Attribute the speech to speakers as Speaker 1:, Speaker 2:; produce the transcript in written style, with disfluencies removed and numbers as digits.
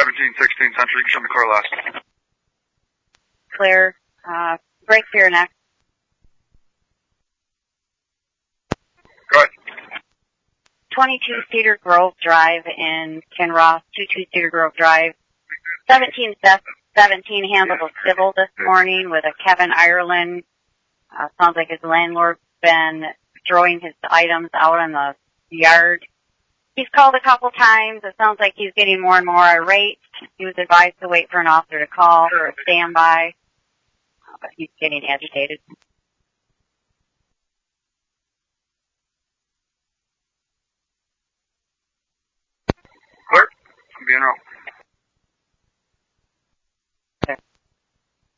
Speaker 1: 1716 Century, show me car last.
Speaker 2: Clear. Break for your next.
Speaker 1: Go ahead.
Speaker 2: 22 Cedar Grove Drive in Kinross, 22 Cedar Grove Drive. 1717 handled a civil this morning with a Kevin Ireland. Sounds like his landlord's been throwing his items out in the yard. He's called a couple times. It sounds like he's getting more and more irate. He was advised to wait for an officer to call or a standby, but he's getting agitated.
Speaker 1: Clear. I'm being out.